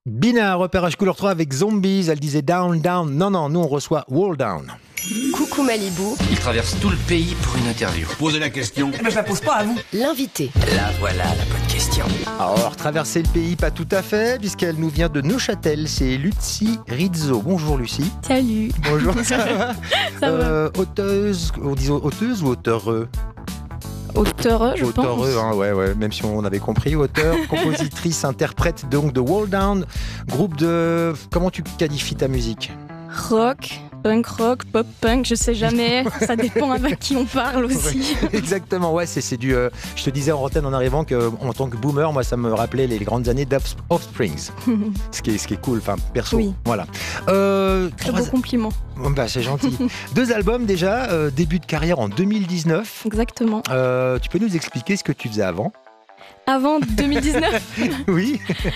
Bina, repérage couleur 3 avec Zombies, elle disait down, down. Non, nous on reçoit Wall Down. Coucou Malibu. Il traverse tout le pays pour une interview. Posez la question. Je la pose pas à vous. L'invité. Là voilà la bonne question. Alors, traverser le pays, pas tout à fait, puisqu'elle nous vient de Neuchâtel, c'est Lucie Rizzo. Bonjour Lucie. Salut. Bonjour, ça va Ça va. Auteuse, on dit auteuse ou auteureux? Auteureux, je pense. Auteureux, hein, ouais, même si on avait compris. Auteur, compositrice, interprète donc de Wall Down, groupe de... Comment tu qualifies ta musique? Rock, punk rock, pop punk, je sais jamais. Ça dépend avec qui on parle aussi. Ouais, exactement, ouais, c'est du... je te disais en antenne en arrivant qu'en tant que boomer, moi ça me rappelait les grandes années d'Offsprings. ce qui est cool, enfin perso. Oui. Voilà. Très beau compliment. Bah, c'est gentil. 2 albums déjà, début de carrière en 2019. Exactement. Tu peux nous expliquer ce que tu faisais avant? Avant 2019 Oui.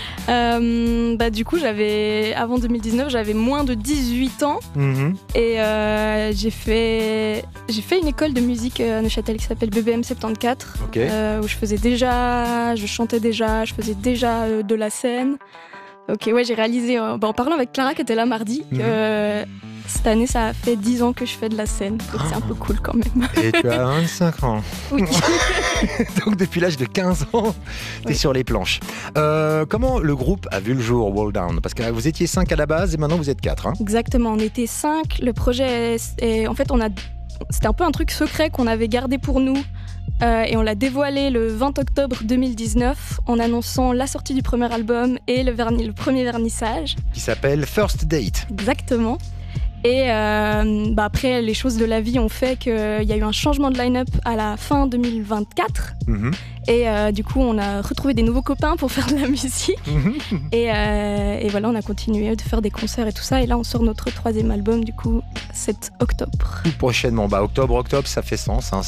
Du coup, avant 2019, j'avais moins de 18 ans. Et j'ai fait une école de musique à Neuchâtel qui s'appelle BBM 74. Okay. Où je chantais déjà, je faisais déjà de la scène. Ok, ouais, j'ai réalisé, en parlant avec Clara qui était là mardi, que cette année, ça a fait 10 ans que je fais de la scène. Donc c'est un peu cool quand même. Et tu as 25 ans. Oui. Donc depuis l'âge de 15 ans, tu es sur les planches. Comment le groupe a vu le jour, Wall Down? Parce que vous étiez 5 à la base et maintenant vous êtes 4. Hein. Exactement, on était 5. Le projet, en fait, c'était un peu un truc secret qu'on avait gardé pour nous. Et on l'a dévoilé le 20 octobre 2019 en annonçant la sortie du premier album et le premier vernissage. Qui s'appelle First Date. Exactement. Et après, les choses de la vie ont fait qu'il y a eu un changement de line-up à la fin 2024. Et du coup, on a retrouvé des nouveaux copains pour faire de la musique. Et voilà, on a continué de faire des concerts et tout ça. Et là, on sort notre 3e album, du coup, 7 octobre. Tout prochainement. Octobre, ça fait sens. Hein.